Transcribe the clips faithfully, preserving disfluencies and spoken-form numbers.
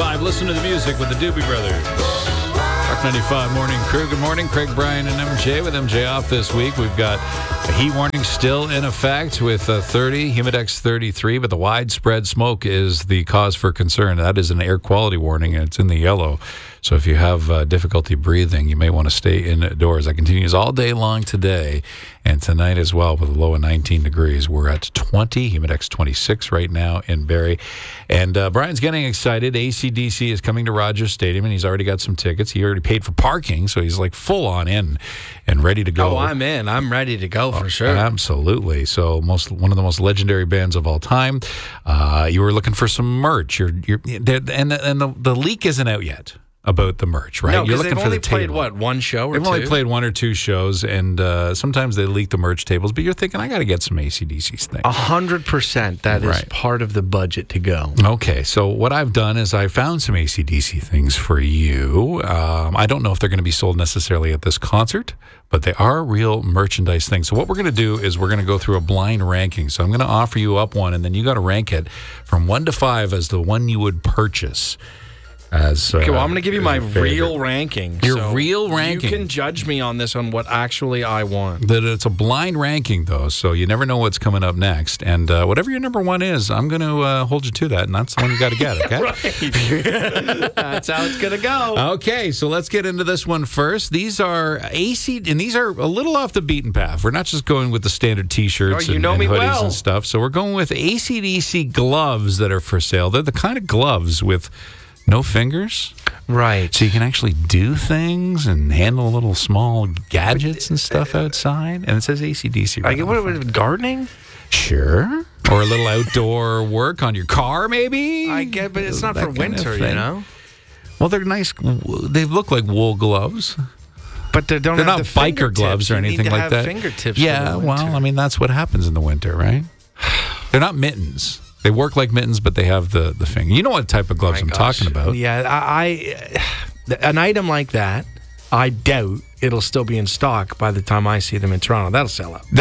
ninety-five. Listen to the music with the Doobie Brothers. Rock ninety-five Morning Crew. Good morning. Craig, Brian, and M J. With M J off this week, we've got a heat warning still in effect with uh, thirty, Humidex thirty-three, but the widespread smoke is the cause for concern. That is an air quality warning, and it's in the yellow. So if you have uh, difficulty breathing, you may want to stay indoors. That continues all day long today and tonight as well with a low of nineteen degrees. We're at twenty, Humidex twenty-six right now in Barrie. And uh, Brian's getting excited. A C D C is coming to Rogers Stadium, and he's already got some tickets. He already paid for parking, so he's like full on in and ready to go. Oh, I'm in. I'm ready to go for oh, sure. Absolutely. So most one of the most legendary bands of all time. Uh, you were looking for some merch. You're, you're, and and the, the leak isn't out yet about the merch, right? No, You're because looking they've for only the played, table. what, one show or They've two? only played one or two shows, and uh, sometimes they leak the merch tables, but you're thinking, I got to get some A C D C's things. A hundred percent. That Right. is part of the budget to go. Okay, so what I've done is I found some A C D C things for you. Um, I don't know if they're going to be sold necessarily at this concert, but they are real merchandise things. So what we're going to do is we're going to go through a blind ranking. So I'm going to offer you up one, and then you got to rank it from one to five as the one you would purchase. As, uh, Okay, well, I'm going to give you my favorite. real ranking. Your so real ranking. You can judge me on this on what actually I want. That it's a blind ranking, though, so you never know what's coming up next. And uh, whatever your number one is, I'm going to uh, hold you to that, and that's the one you got to get, okay? Right. That's how it's going to go. Okay, so let's get into this one first. These are A C, and these are a little off the beaten path. We're not just going with the standard T-shirts Oh, you and, know and me hoodies well. and stuff. So we're going with A C D C gloves that are for sale. They're the kind of gloves with no fingers. Right. So you can actually do things and handle little small gadgets and stuff outside. And it says A C D C. I Right get what, what, gardening? Sure. Or a little outdoor work on your car, maybe. I get, but it's not That for kind of winter, you thing. know? Well, they're nice. They look like wool gloves. But they don't They're have not the biker gloves or fingertips. anything you need to like have that. Fingertips. Yeah, for the well, winter. I mean, that's what happens in the winter, right? They're not mittens. They work like mittens, but they have the, the finger. You know what type of gloves My I'm gosh. talking about. Yeah, I, I an item like that, I doubt it'll still be in stock by the time I see them in Toronto. That'll sell out.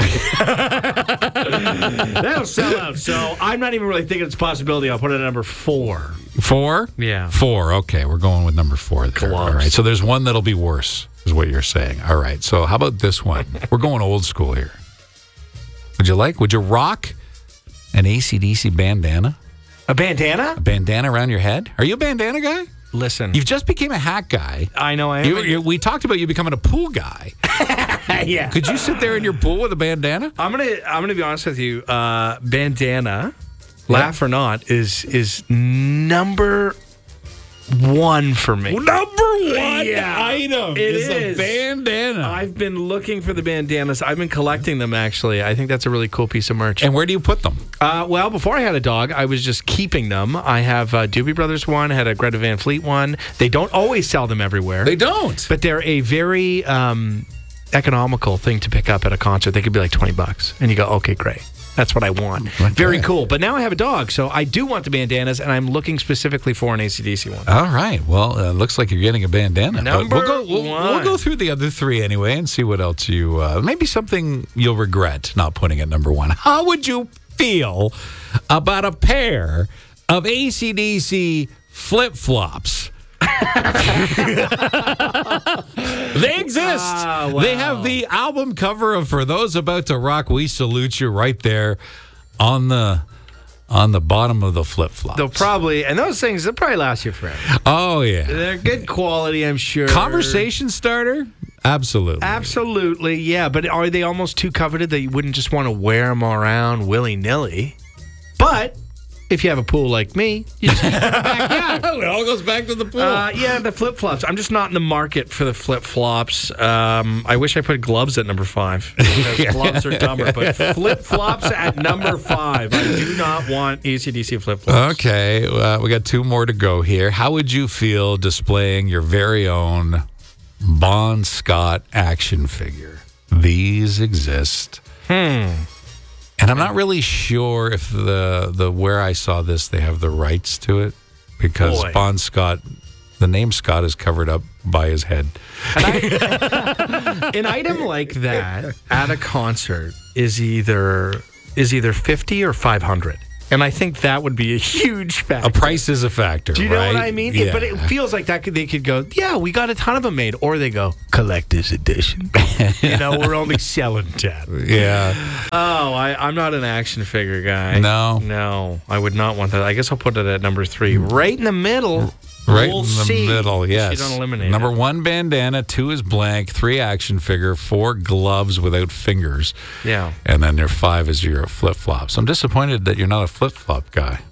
That'll sell out. So I'm not even really thinking it's a possibility. I'll put it at number four. Four? Yeah. Four. Okay, we're going with number four there. Gloves. All right, so there's one that'll be worse, is what you're saying. All right, so how about this one? We're going old school here. Would you like, would you rock an A C D C bandana? A bandana? A bandana around your head? Are you a bandana guy? Listen, You've just became a hat guy. I know I am. You, you, we talked about you becoming a pool guy. yeah. Could you sit there in your pool with a bandana? I'm gonna I'm gonna be honest with you. Uh, bandana, laugh or not, is is number one for me. Number one Yeah, item it is, is. a bandana. I've been looking for the bandanas. I've been collecting them, actually. I think that's a really cool piece of merch. And where do you put them? Uh, well, before I had a dog, I was just keeping them. I have a Doobie Brothers one. I had a Greta Van Fleet one. They don't always sell them everywhere. They don't. But they're a very um, economical thing to pick up at a concert. They could be like twenty bucks. And you go, okay, great. That's what I want. Okay. Very cool. But now I have a dog, so I do want the bandanas, and I'm looking specifically for an A C D C one. All right. Well, uh, looks like you're getting a bandana. But Number we'll go, we'll, one. we'll go through the other three anyway and see what else you, uh, maybe something you'll regret not putting at number one. How would you feel about a pair of A C D C flip-flops? They exist. Ah, wow. They have the album cover of For Those About to Rock, We Salute You right there on the on the bottom of the flip-flops. They'll probably, and those things, they'll probably last you forever. Oh, yeah. They're good quality, I'm sure. Conversation starter? Absolutely. Absolutely, yeah. But are they almost too coveted that you wouldn't just want to wear them around willy-nilly? But if you have a pool like me, you just keep them in the backyard. It all goes back to the pool. Uh, yeah, the flip-flops. I'm just not in the market for the flip-flops. Um, I wish I put gloves at number five. Because gloves are dumber. But flip-flops at number five. I do not want A C D C flip-flops. Okay, uh, we got two more to go here. How would you feel displaying your very own Bon Scott action figure? These exist. Hmm. And I'm not really sure if the the where I saw this, they have the rights to it. Because Boy. Bon Scott, the name Scott is covered up by his head. An item like that at a concert is either is either fifty or five hundred. And I think that would be a huge factor. A price is a factor, Do you know right? what I mean? Yeah. But it feels like that could, they could go, yeah, we got a ton of them made. Or they go, collector's edition. You know, we're only selling ten. Yeah. Oh, I, I'm not an action figure guy. No. No, I would not want that. I guess I'll put it at number three. Right in the middle. Right we'll in the see. middle, yes. You don't eliminate Number it. one, bandana. Two is blank. Three, action figure. Four, gloves without fingers. Yeah. And then there five is your flip-flops. I'm disappointed that you're not a flip-flop guy.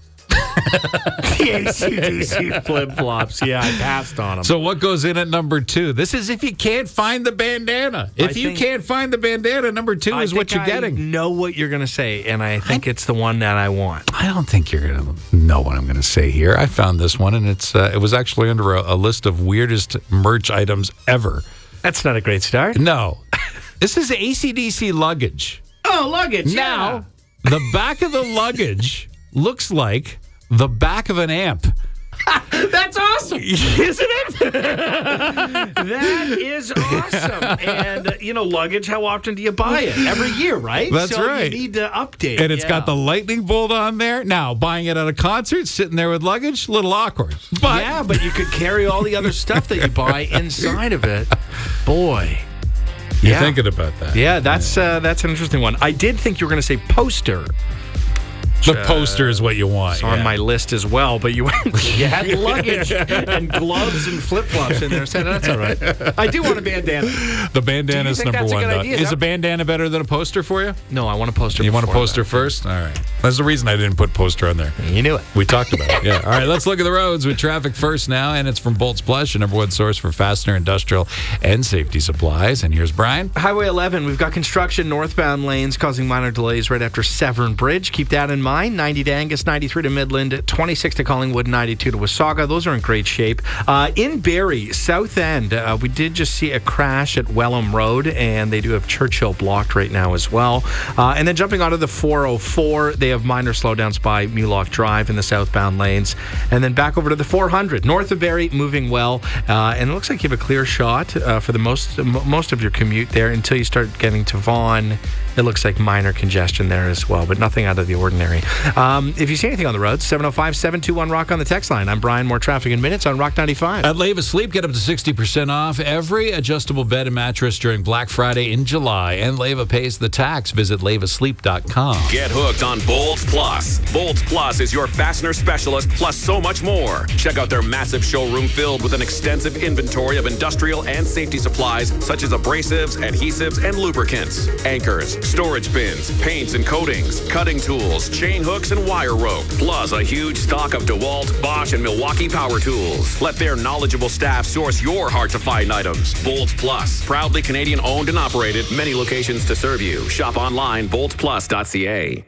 The A C D C flip-flops. Yeah, I passed on them. So what goes in at number two? This is if you can't find the bandana. If I you think- can't find the bandana, number two I is what think you're I getting. know what you're going to say, and I think it's the one that I want. I don't think you're going to know what I'm going to say here. I found this one, and it's uh, it was actually under a, a list of weirdest merch items ever. That's not a great start. No. This is A C D C luggage. Oh, luggage. Now, the back of the luggage looks like the back of an amp. That's awesome, isn't it? That is awesome. And, uh, you know, luggage, how often do you buy it? Every year, right? That's so right. You need to update. And it's yeah. got the lightning bolt on there. Now, buying it at a concert, sitting there with luggage, a little awkward. But Yeah, but you could carry all the other stuff that you buy inside of it. Boy. you're Yeah. thinking about that. Yeah, that's uh, that's an interesting one. I did think you were going to say poster. The poster is what you want. It's on yeah. my list as well, but you you had luggage and gloves and flip flops in there, so that's all right. I do want a bandana. The bandana is think number that's a one. good though. idea? Is That- a bandana better than a poster for you? No, I want a poster. You want a before poster that. first? All right. That's the reason I didn't put poster on there. You knew it. We talked about it. Yeah. All right, let's look at the roads with traffic first now, and it's from Bolts Plus, your number one source for fastener, industrial, and safety supplies. And here's Brian. Highway eleven, we've got construction northbound lanes causing minor delays right after Severn Bridge. Keep that in mind. ninety to Angus, ninety-three to Midland, twenty-six to Collingwood, ninety-two to Wasaga. Those are in great shape. Uh, in Barrie, South End, uh, we did just see a crash at Wellham Road, and they do have Churchill blocked right now as well. Uh, and then jumping onto the four oh four, they have minor slowdowns by Mulock Drive in the southbound lanes. And then back over to the four hundred, north of Barrie, moving well. Uh, and it looks like you have a clear shot uh, for the most m- most of your commute there until you start getting to Vaughan. It looks like minor congestion there as well, but nothing out of the ordinary. Um, if you see anything on the road, seven oh five, seven two one, ROCK on the text line. I'm Brian. More traffic in minutes on Rock ninety-five. At Leva Sleep, get up to sixty percent off every adjustable bed and mattress during Black Friday in July. And Leva pays the tax. Visit leva sleep dot com. Get hooked on Bolts Plus. Bolts Plus is your fastener specialist, plus so much more. Check out their massive showroom filled with an extensive inventory of industrial and safety supplies such as abrasives, adhesives, and lubricants, anchors, storage bins, paints and coatings, cutting tools, chain hooks, and wire rope, plus a huge stock of DeWalt, Bosch, and Milwaukee power tools. Let their knowledgeable staff source your hard-to-find items. Bolts Plus, proudly Canadian-owned and operated, many locations to serve you. Shop online, bolts plus dot c a.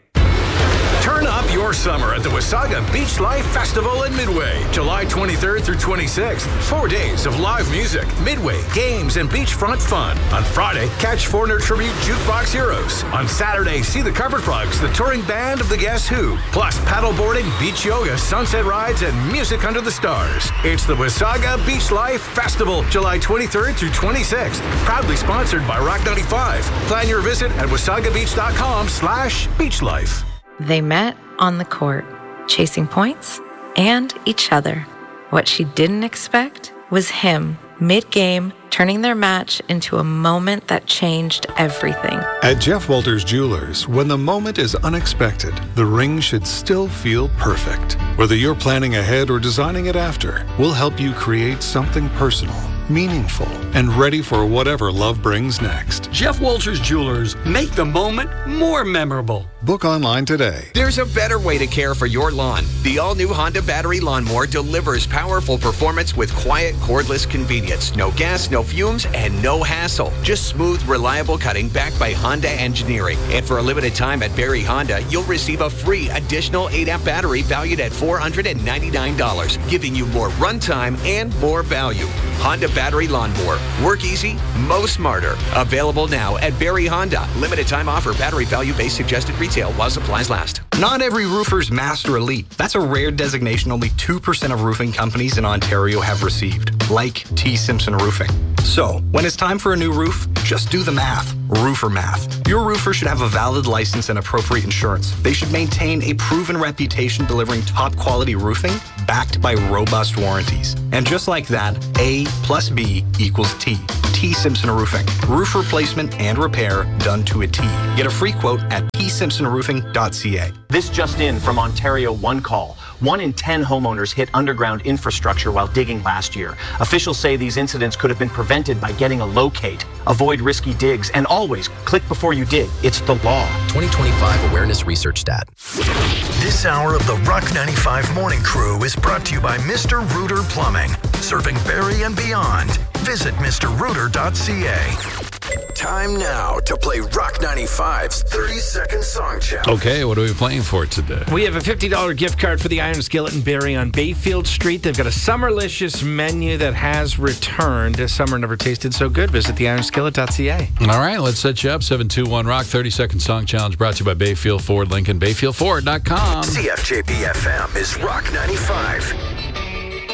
Turn up your summer at the Wasaga Beach Life Festival in Midway, July twenty-third through twenty-sixth. Four days of live music, Midway, games, and beachfront fun. On Friday, catch Foreigner Tribute Jukebox Heroes. On Saturday, see the Carpet Frogs, the touring band of the Guess Who. Plus paddleboarding, beach yoga, sunset rides, and music under the stars. It's the Wasaga Beach Life Festival, July twenty-third through twenty-sixth. Proudly sponsored by Rock ninety-five. Plan your visit at wasaga beach dot com slash beach life. They met on the court, chasing points and each other. What she didn't expect was him, mid-game, turning their match into a moment that changed everything. At Jeff Walters Jewelers, when the moment is unexpected, the ring should still feel perfect. Whether you're planning ahead or designing it after, we'll help you create something personal, meaningful, and ready for whatever love brings next. Jeff Walters Jewelers, make the moment more memorable. Book online today. There's a better way to care for your lawn. The all-new Honda battery lawnmower delivers powerful performance with quiet, cordless convenience. No gas, no fumes, and no hassle. Just smooth, reliable cutting backed by Honda engineering. And for a limited time at Barrie Honda, you'll receive a free additional eight amp battery valued at four hundred ninety-nine dollars, giving you more runtime and more value. Honda battery lawnmower. Work easy, mow smarter. Available now at Barrie Honda. Limited time offer. Battery value based suggested retail while supplies last. Not every roofer's Master Elite. That's a rare designation only two percent of roofing companies in Ontario have received, like T. Simpson Roofing. So, when it's time for a new roof, just do the math. Roofer math. Your roofer should have a valid license and appropriate insurance. They should maintain a proven reputation delivering top quality roofing backed by robust warranties. And just like that, A plus B equals T. T. Simpson Roofing. Roof replacement and repair done to a T. Get a free quote at t simpson roofing dot c a. This just in from Ontario One Call. One in ten homeowners hit underground infrastructure while digging last year. Officials say these incidents could have been prevented by getting a locate. Avoid risky digs and always click before you dig. It's the law. twenty twenty-five Awareness Research Stat. This hour of the Rock ninety-five Morning Crew is brought to you by Mister Rooter Plumbing, serving Barrie and beyond. Visit Mr Rooter dot c a. Time now to play Rock ninety-five's thirty second Song Challenge. Okay, what are we playing for today? We have a fifty dollars gift card for the Iron Skillet and Barrie on Bayfield Street. They've got a Summerlicious menu that has returned. Summer never tasted so good. Visit the iron skillet dot c a. All right, let's set you up. seven two one Rock, thirty second Song Challenge brought to you by Bayfield Ford, Lincoln, bayfield ford dot com. C F J P F M is Rock ninety-five.